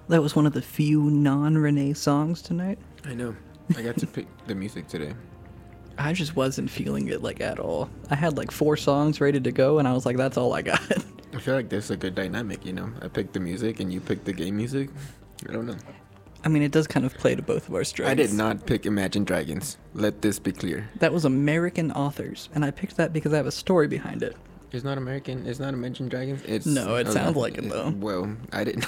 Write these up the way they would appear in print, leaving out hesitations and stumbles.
That was one of the few non-Renee songs tonight. I know. I got to pick the music today. I just wasn't feeling it, like, at all. I had, like, 4 songs ready to go, and I was like, that's all I got. I feel like there's a good dynamic, you know? I picked the music and you picked the game music. I don't know. I mean, it does kind of play to both of our strengths. I did not pick Imagine Dragons. Let this be clear. That was American authors, and I picked that because I have a story behind it. It's not American. It's not Imagine Dragons. It's No, it sounds like it, though. Well, I didn't.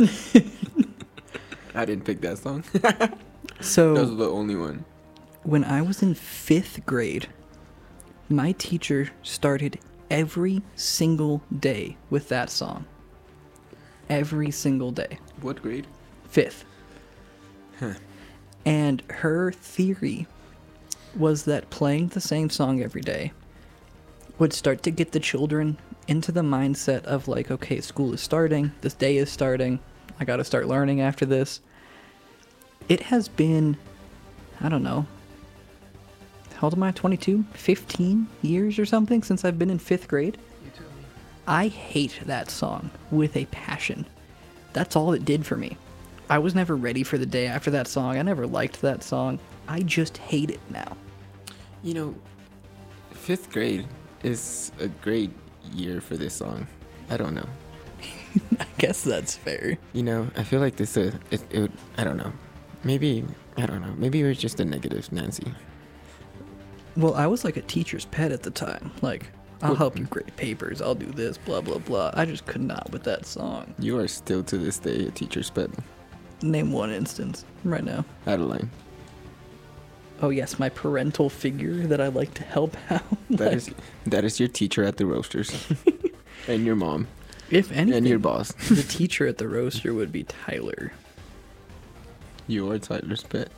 I didn't pick that song. So, That was the only one. when I was in 5th grade, my teacher started every single day with that song. Every single day. What grade? 5th. Huh. And her theory was that playing the same song every day would start to get the children into the mindset of like, okay, school is starting, this day is starting, I gotta start learning after this. It has been, I don't know, how old am I, 22? 15 years or something since I've been in 5th grade? You tell me. I hate that song with a passion. That's all it did for me. I was never ready for the day after that song. I never liked that song. I just hate it now. You know, 5th grade is a great year for this song. I don't know. I guess that's fair. You know, I feel like this I don't know. Maybe, I don't know. Maybe it was just a negative Nancy. Well, I was like a teacher's pet at the time. Like, I'll What- help you grade papers, I'll do this, blah, blah, blah. I just could not with that song. You are still to this day a teacher's pet. Name one instance right now. Adeline. Oh, yes, my parental figure that I like to help out. That is your teacher at the roasters. And your mom. If anything, And your boss. the teacher at the roaster would be Tyler. You are Tyler's pet.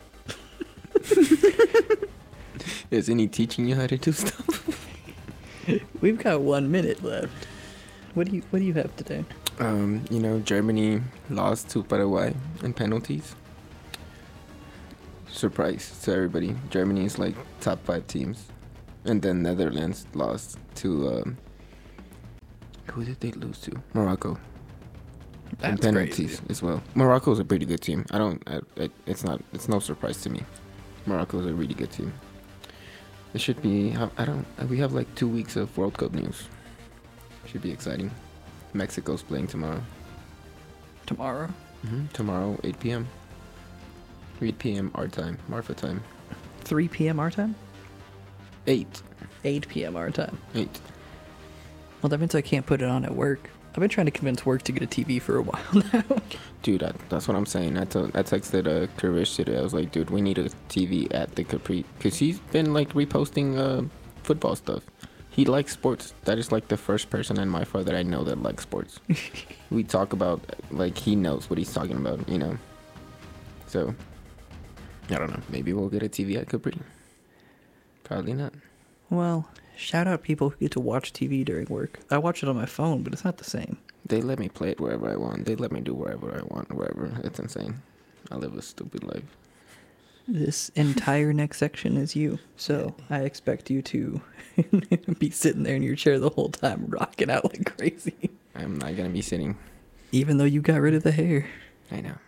Isn't he teaching you how to do stuff? We've got 1 minute left. What do you have today? You know, Germany lost to Paraguay in penalties. Surprise to everybody. Germany is like top 5 teams. And then Netherlands lost to, who did they lose to? Morocco. In That's penalties crazy. as well. Morocco is a pretty good team. It's no surprise to me. Morocco is a really good team. It should be, we have like 2 weeks of World Cup news. Should be exciting. Mexico's playing tomorrow. Tomorrow? Tomorrow, 8 p.m. 8 p.m. our time, Marfa time. 3 p.m. our time? 8. 8 p.m. our time. 8. Well, that means I can't put it on at work. I've been trying to convince work to get a TV for a while now. Dude, that's what I'm saying. I texted Krivish today. I was like, dude, we need a TV at the Capri. Because he's been, like, reposting football stuff. He likes sports. That is, like, the first person in my far that I know that likes sports. We talk about, like, he knows what he's talking about, you know. So, I don't know. Maybe we'll get a TV at Capri. Probably not. Well, shout out people who get to watch TV during work. I watch it on my phone, but it's not the same. They let me play it wherever I want. They let me do wherever I want, wherever. It's insane. I live a stupid life. This entire next section is you, so I expect you to be sitting there in your chair the whole time, rocking out like crazy. I'm not going to be sitting. Even though you got rid of the hair. I know.